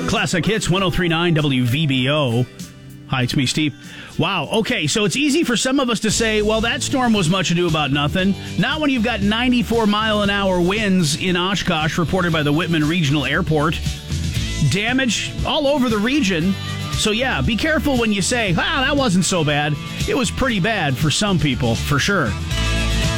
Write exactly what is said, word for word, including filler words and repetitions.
Classic Hits, one oh three point nine W V B O. Hi, it's me, Steve. Wow, okay, so it's easy for some of us to say, well, that storm was much ado about nothing. Not when you've got ninety-four mile an hour winds in Oshkosh, reported by the Whitman Regional Airport. Damage all over the region. So yeah, be careful when you say, ah, that wasn't so bad. It was pretty bad for some people, for sure.